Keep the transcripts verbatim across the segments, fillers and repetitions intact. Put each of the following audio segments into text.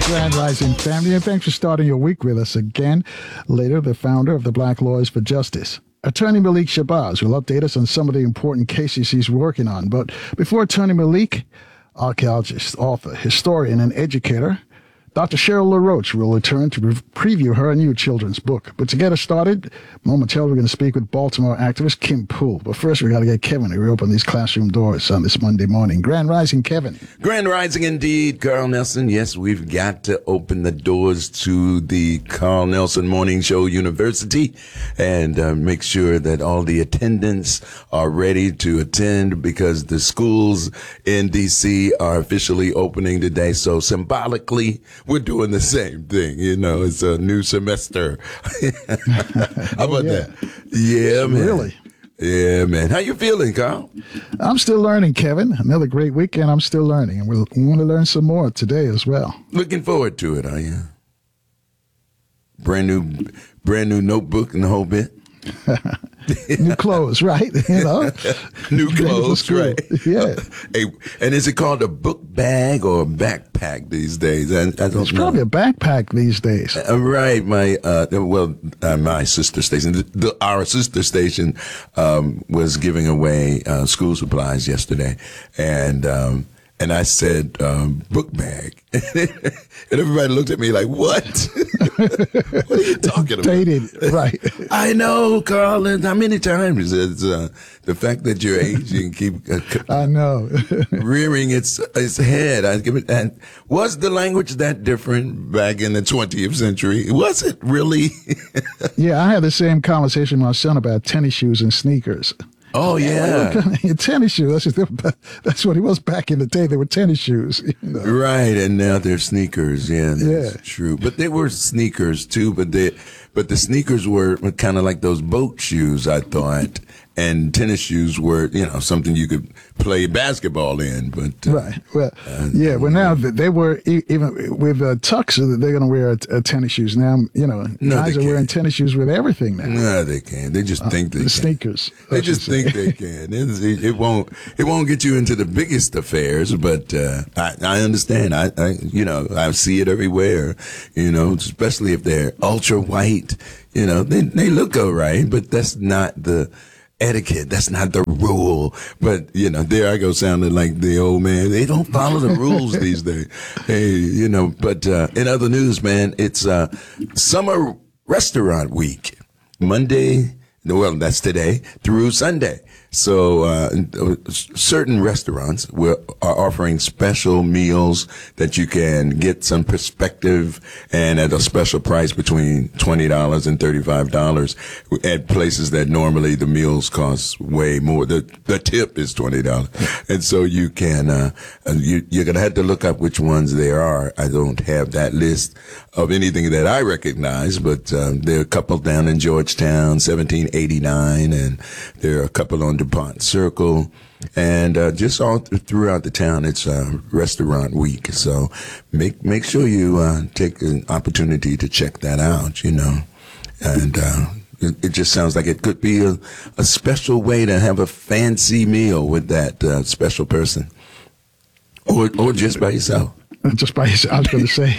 Grand Rising family, and thanks for starting your week with us again. Later, the founder of the Black Lawyers for Justice, Attorney Malik Shabazz, will update us on some of the important cases he's working on. But before Attorney Malik, archaeologist, author, historian, and educator, Doctor Cheryl LaRoche will return to pre- preview her new children's book. But to get us started, momentarily we're going to speak with Baltimore activist Kim Poole. But first, we got to get Kevin to reopen these classroom doors on this Monday morning. Grand Rising, Kevin. Grand Rising indeed, Carl Nelson. Yes, we've got to open the doors to the Carl Nelson Morning Show University and uh, make sure that all the attendants are ready to attend, because the schools in D C are officially opening today. So symbolically, we're doing the same thing. You know, it's a new semester. How about oh, yeah. that? Yeah, man. Really? Yeah, man. How you feeling, Carl? I'm still learning, Kevin. Another great weekend. I'm still learning, and we'll, we want to learn some more today as well. Looking forward to it, are you? Brand new, brand new notebook and the whole bit. New clothes, right? You know, new clothes, right? Yeah. Hey, and is it called a book bag or a backpack these days? I, I don't it's know. probably a backpack these days. Uh, right, my uh, well, uh, my sister station, the, the, our sister station, um, was giving away uh, school supplies yesterday, and um, and I said um, book bag, and everybody looked at me like, "What? What are you talking about?" Dated, right? I know, Carl. And how many times is uh, the fact that you're aging keep uh, I know rearing its its head? I give it. And was the language that different back in the twentieth century? Was it really? Yeah, I had the same conversation with my son about tennis shoes and sneakers. Oh, yeah. Tennis shoes. That's, that's what it was back in the day. They were tennis shoes. You know? Right. And now they're sneakers. Yeah, that's yeah. true. But they were sneakers, too. But they, but the sneakers were kind of like those boat shoes, I thought. And tennis shoes were, you know, something you could play basketball in. But uh, right. Well, uh, yeah. Well, now they were even with uh, tucks. They're going to wear a, a tennis shoes now. You know, no, guys are wearing tennis shoes with everything now. No, they can't. They just think they uh, the can. Sneakers. They just think they can. It, it won't. It won't get you into the biggest affairs. But uh, I, I understand. I, I, you know, I see it everywhere. You know, especially if they're ultra white. You know, they they look all right, but that's not the etiquette. That's not the rule. But, you know, there I go sounding like the old man. They don't follow the rules these days. Hey, you know, but uh, in other news, man, it's uh, summer restaurant week. Monday, well, that's today, through Sunday. So uh, certain restaurants will, are offering special meals that you can get some perspective and at a special price between twenty dollars and thirty-five dollars at places that normally the meals cost way more. The the tip is twenty dollars. And so you can, uh, you, you're going to have to look up which ones there are. I don't have that list of anything that I recognize, but um, there are a couple down in Georgetown, seventeen eighty-nine, and there are a couple on DuPont Circle, and uh, just all th- throughout the town. It's uh, restaurant week, so make make sure you uh, take an opportunity to check that out. You know, and uh, it, it just sounds like it could be a, a special way to have a fancy meal with that uh, special person, or or just by yourself. Just by yourself, I was going to say,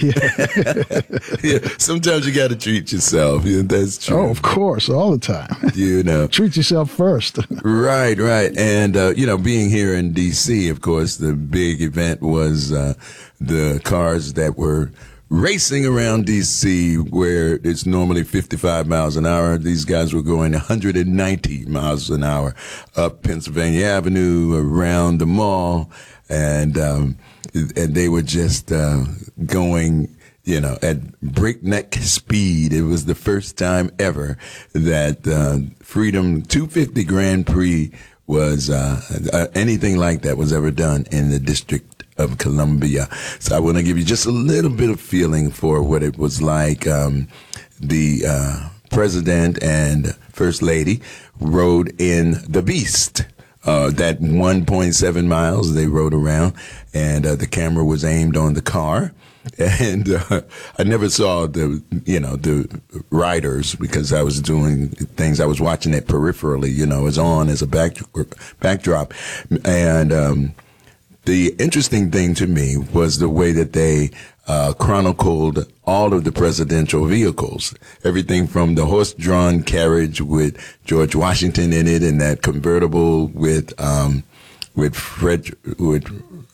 yeah. Yeah, sometimes you got to treat yourself. Yeah, that's true. Oh, of course, all the time. You know, treat yourself first. Right, right, and uh, you know, being here in D C, of course, the big event was uh, the cars that were racing around D C, where it's normally fifty-five miles an hour. These guys were going one hundred ninety miles an hour up Pennsylvania Avenue, around the mall, and um, and they were just uh, going, you know, at breakneck speed. It was the first time ever that uh, Freedom two fifty Grand Prix was uh, uh, anything like that was ever done in the District of Columbia. So I want to give you just a little bit of feeling for what it was like. Um, the uh, president and first lady rode in the Beast. Uh, that one point seven miles they rode around, and uh, the camera was aimed on the car. And uh, I never saw the, you know, the riders because I was doing things. I was watching it peripherally, you know, it was on as a back, backdrop. And um, the interesting thing to me was the way that they uh, chronicled all of the presidential vehicles, everything from the horse-drawn carriage with George Washington in it, and that convertible with um, with Fred with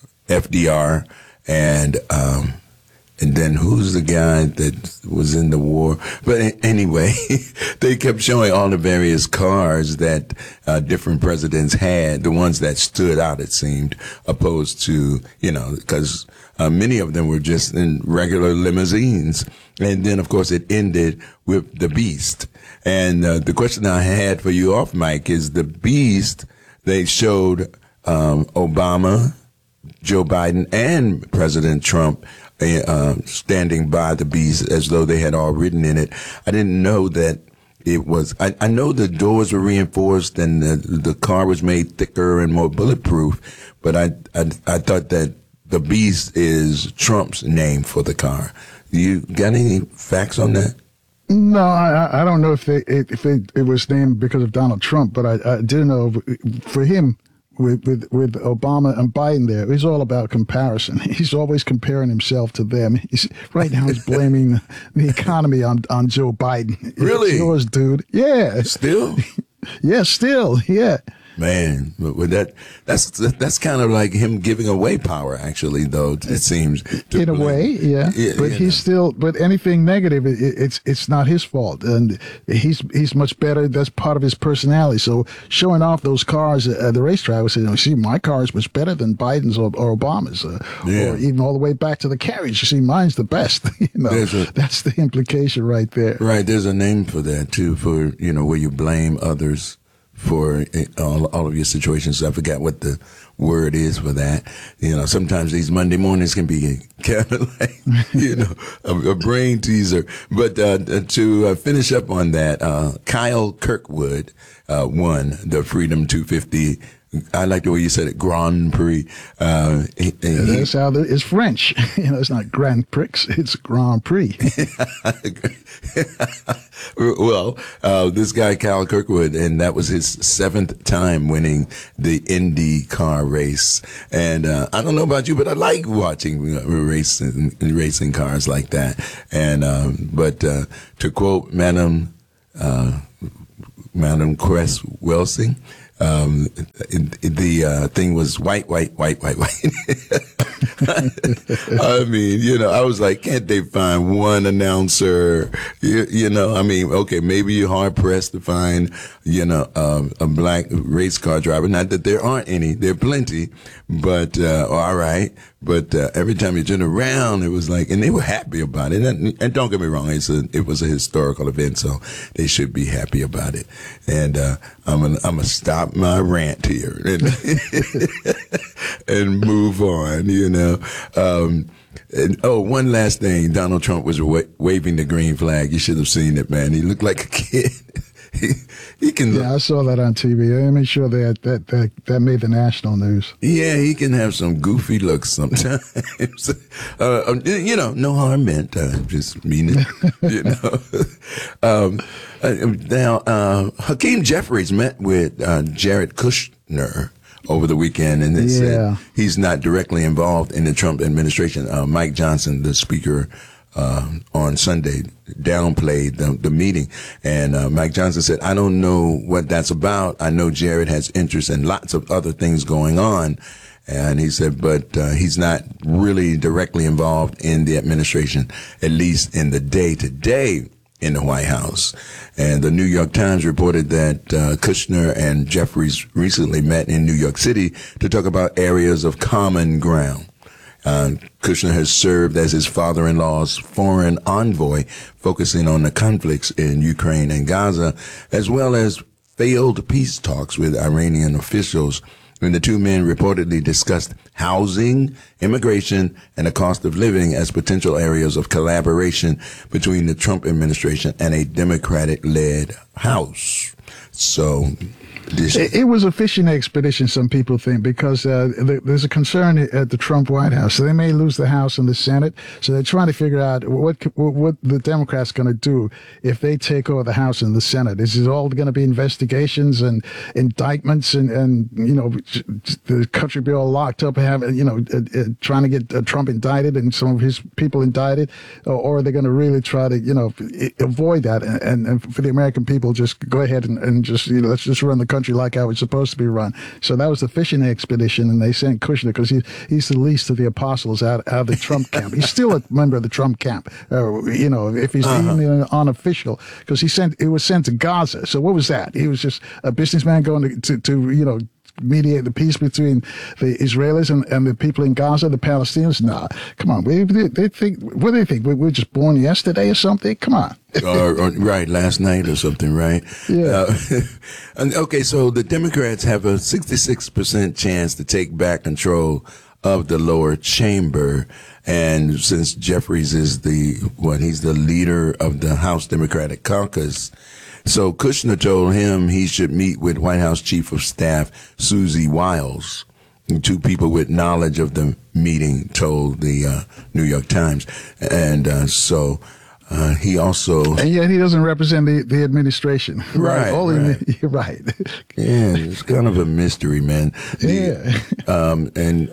F D R, and um, and then who's the guy that was in the war? But anyway, they kept showing all the various cars that uh, different presidents had, the ones that stood out, it seemed, opposed to, you know, because uh, many of them were just in regular limousines. And then, of course, it ended with the Beast. And uh, the question I had for you off mic is the Beast, they showed um, Obama, Joe Biden, and President Trump Uh, standing by the Beast as though they had all ridden in it. I didn't know that it was, I, I know the doors were reinforced and the, the car was made thicker and more bulletproof, but I, I, I thought that the Beast is Trump's name for the car. You got any facts on that? No, I, I don't know if they, if it, it was named because of Donald Trump, but I, I do know for him, With, with with Obama and Biden there, it's all about comparison. He's always comparing himself to them. He's, right now he's blaming the economy on, on Joe Biden. Really? It's yours, dude. Yeah. Still? Yeah, still. Yeah. Man, with that, that's that's kind of like him giving away power, actually, though, it seems. In a way, yeah. yeah but he's know. still, but anything negative, it, it's it's not his fault. And he's he's much better. That's part of his personality. So showing off those cars at the racetrack, I said, you know, see, my car is much better than Biden's or, or Obama's. Uh, yeah. Or even all the way back to the carriage. You see, mine's the best. you know, a, that's the implication right there. Right. There's a name for that, too, for, you know, where you blame others for all, all of your situations. I forgot what the word is for that. You know, sometimes these Monday mornings can be kind of like, you know, a, a brain teaser. But uh, to uh, finish up on that, uh, Kyle Kirkwood uh, won the Freedom two fifty. I like the way you said it, Grand Prix. Uh, he, yeah, he, that's how the, it's French. You know, it's not Grand Prix, it's Grand Prix. Well, uh, this guy, Kyle Kirkwood, and that was his seventh time winning the Indy car race. And uh, I don't know about you, but I like watching uh, racing, racing cars like that. And um, But uh, to quote Madam, uh, Madam Cress Welsing, Um, the uh, thing was white, white, white, white, white. I mean, you know, I was like, can't they find one announcer? You, you know, I mean, okay, maybe you're hard pressed to find, you know, um, a black race car driver. Not that there aren't any, there are plenty, but, uh, all right. But, uh, every time you turn around, it was like, and they were happy about it. And, and don't get me wrong, it's a, it was a historical event, so they should be happy about it. And, uh, I'm gonna, I'm gonna stop my rant here and, and move on, you know. Um, and, oh, one last thing. Donald Trump was wa- waving the green flag. You should have seen it, man. He looked like a kid. he, he can. Yeah, I saw that on T V. I made sure that, that that that made the national news. Yeah, he can have some goofy looks sometimes. uh, you know, no harm meant. I just mean it. You know. um, uh, now, uh, Hakeem Jeffries met with uh, Jared Kushner over the weekend, and they yeah. said he's not directly involved in the Trump administration. Uh, Mike Johnson, the speaker, uh, on Sunday, downplayed the, the meeting. And uh, Mike Johnson said, I don't know what that's about. I know Jared has interest in lots of other things going on. And he said, but uh, he's not really directly involved in the administration, at least in the day-to-day in the White House. And the New York Times reported that uh, Kushner and Jeffries recently met in New York City to talk about areas of common ground. Uh, Kushner has served as his father-in-law's foreign envoy, focusing on the conflicts in Ukraine and Gaza, as well as failed peace talks with Iranian officials. And the two men reportedly discussed housing, immigration, and the cost of living as potential areas of collaboration between the Trump administration and a Democratic-led House. So It, it was a fishing expedition, some people think, because uh, th- there's a concern at the Trump White House. So they may lose the House and the Senate. So they're trying to figure out what what the Democrats going to do if they take over the House and the Senate. Is it all going to be investigations and indictments and, and you know, the country be all locked up and have, you know, uh, uh, trying to get uh, Trump indicted and some of his people indicted? Or, or are they going to really try to, you know, avoid that and, and for the American people, just go ahead and, and just, you know, let's just run the country like how it's supposed to be run. So that was the fishing expedition, and they sent Kushner because he, he's the least of the apostles out, out of the Trump camp. He's still a member of the Trump camp, uh, you know, if he's uh-huh. even unofficial, because he sent it was sent to Gaza. So what was that? He was just a businessman going to, to, to you know, mediate the peace between the Israelis and, and the people in Gaza, the Palestinians? Nah, come on. They, they think, what do they think? We were just born yesterday or something? Come on. or, or right, last night or something, right? Yeah. Uh, okay, so the Democrats have a sixty-six percent chance to take back control of the lower chamber. And since Jeffries is the, what, he's the leader of the House Democratic Caucus, so Kushner told him he should meet with White House Chief of Staff Susie Wiles. Two people with knowledge of the meeting told the uh, New York Times. And uh, so uh, he also... And yet he doesn't represent the, the administration. Right, Only right. The, you're right. Yeah, it's kind of a mystery, man. The, yeah. Um, and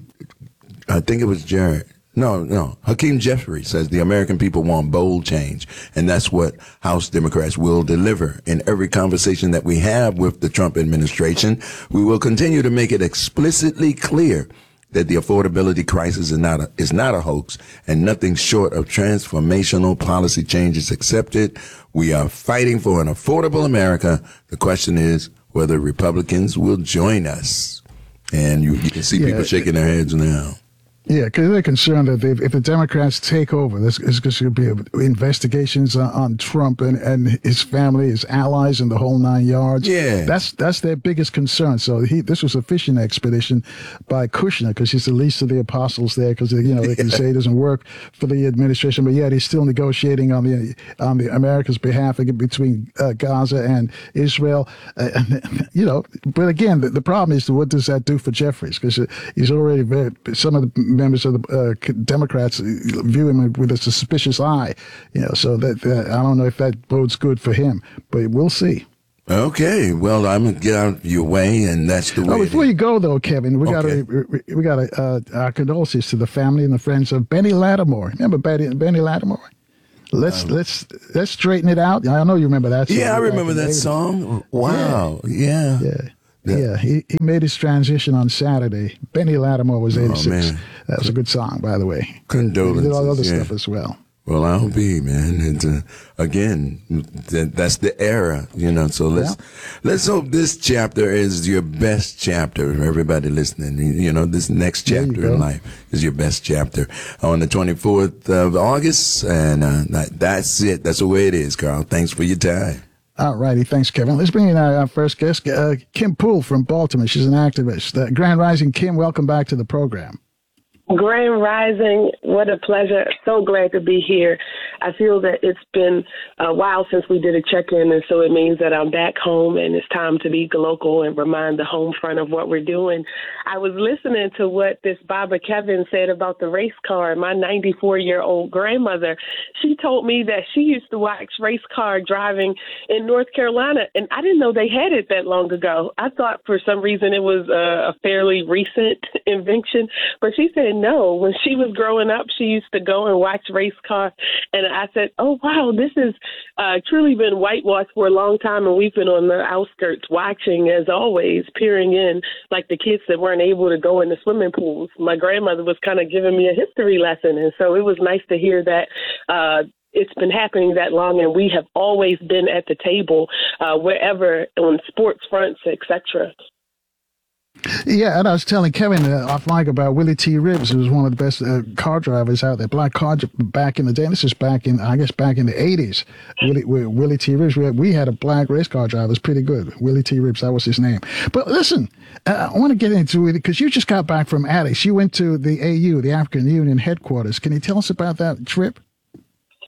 I think it was Jared. No, no. Hakeem Jeffries says the American people want bold change, and that's what House Democrats will deliver. In every conversation that we have with the Trump administration, we will continue to make it explicitly clear that the affordability crisis is not a, is not a hoax, and nothing short of transformational policy changes accepted. We are fighting for an affordable America. The question is whether Republicans will join us. And you, you can see yeah, people shaking their heads now. Yeah, because they're concerned that if, if the Democrats take over, there's, there's going to be investigations on, on Trump and, and his family, his allies, and the whole nine yards. Yeah, that's that's their biggest concern. So he, this was a fishing expedition by Kushner because he's the least of the apostles there. Because you know they can say it doesn't work for the administration, but yet he's still negotiating on the on the America's behalf between uh, Gaza and Israel. Uh, and, you know, but again, the, the problem is what does that do for Jeffries? Because he's already very, some of the members of the uh, Democrats view him with a suspicious eye, you know. So that, that I don't know if that bodes good for him, but we'll see. Okay, well, I'm gonna get out of your way, and that's the way. Oh, before it you go, though, Kevin, we okay. got we, we got uh, our condolences to the family and the friends of Benny Lattimore. Remember Benny, Benny Lattimore? Let's um, let's let's straighten it out. I know you remember that song. Yeah, I remember that song. Wow. Yeah. Yeah. yeah. Yeah, yeah, he, he made his transition on Saturday. Benny Lattimore was eighty-six. Oh, that was a good song, by the way. Condolences. He did all the other yeah. stuff as well. Well, I'll be, man. And uh, again, that, that's the era, you know. So let's yeah. let's hope this chapter is your best chapter. Everybody listening, you know, this next chapter in life is your best chapter on the twenty-fourth of August, and uh, that, that's it. That's the way it is, Carl. Thanks for your time. All righty. Thanks, Kevin. Let's bring in our, our first guest, uh, Kim Poole from Baltimore. She's an activist. Uh, Grand Rising, Kim, welcome back to the program. Grand Rising, what a pleasure. So glad to be here. I feel that it's been a while since we did a check-in, and so it means that I'm back home, and it's time to be local and remind the home front of what we're doing. I was listening to what this Baba Kevin said about the race car. My ninety-four-year-old grandmother, she told me that she used to watch race car driving in North Carolina, and I didn't know they had it that long ago. I thought for some reason it was a, a fairly recent invention, but she said no. When she was growing up, she used to go and watch race car, and I said, oh, wow, this has uh, truly been whitewashed for a long time, and we've been on the outskirts watching, as always, peering in like the kids that weren't able to go in the swimming pools. My grandmother was kind of giving me a history lesson, and so it was nice to hear that uh, it's been happening that long, and we have always been at the table uh, wherever on sports fronts, et cetera. Yeah, and I was telling Kevin uh, off mic about Willie T. Ribbs, who was one of the best uh, car drivers out there, black car back in the day. And this is back in, I guess, back in the eighties. Willie, Willie T. Ribbs, we had, we had a black race car driver. It was pretty good. Willie T. Ribbs, that was his name. But listen, uh, I want to get into it because you just got back from Addis. You went to the A U, the African Union headquarters. Can you tell us about that trip?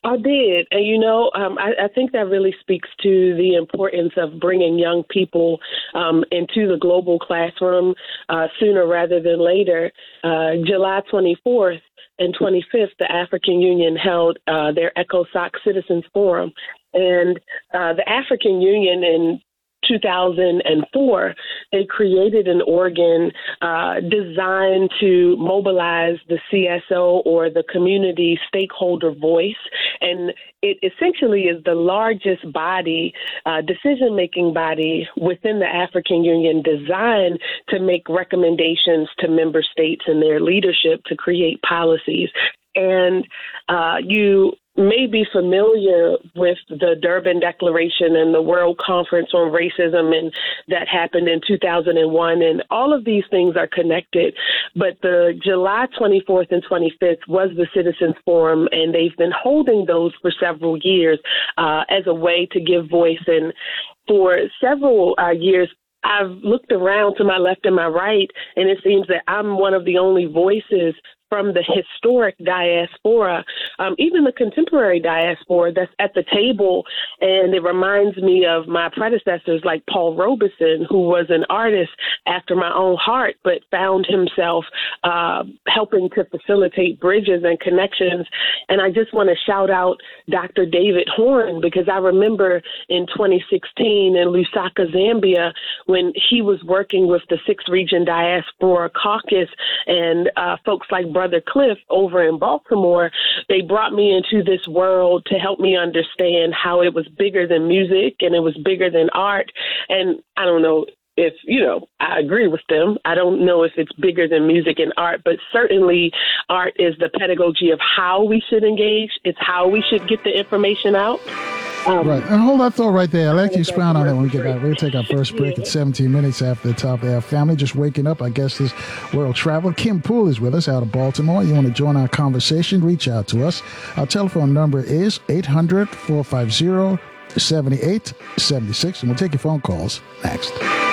I did. And, you know, um, I, I think that really speaks to the importance of bringing young people um, into the global classroom uh, sooner rather than later. Uh, July twenty-fourth and twenty-fifth, the African Union held uh, their ECOSOC Citizens Forum. And uh, the African Union in two thousand four, they created an organ uh, designed to mobilize the C S O, or the community stakeholder voice. And it essentially is the largest body, uh, decision-making body within the African Union, designed to make recommendations to member states and their leadership to create policies. And uh, you may be familiar with the Durban Declaration and the World Conference on Racism, and that happened in two thousand one. And all of these things are connected. But the July twenty-fourth and twenty-fifth was the Citizens Forum, and they've been holding those for several years uh, as a way to give voice. And for several uh, years, I've looked around to my left and my right, and it seems that I'm one of the only voices from the historic diaspora, um, even the contemporary diaspora, that's at the table. And it reminds me of my predecessors like Paul Robeson, who was an artist after my own heart, but found himself uh, helping to facilitate bridges and connections. And I just want to shout out Doctor David Horn, because I remember in twenty sixteen in Lusaka, Zambia, when he was working with the Sixth Region Diaspora Caucus and uh, folks like Brother Cliff over in Baltimore, they brought me into this world to help me understand how it was bigger than music and it was bigger than art. And I don't know if, you know, I agree with them. I don't know if it's bigger than music and art, but certainly art is the pedagogy of how we should engage. It's how we should get the information out. Um, right. And hold that thought right there. I'll let you expound on that when we get back. We'll take our first break at seventeen minutes after the top of our family. Just waking up, I guess, this world travel. Kim Poole is with us out of Baltimore. You want to join our conversation? Reach out to us. Our telephone number is eight hundred, four five zero, seven eight seven six, and we'll take your phone calls next.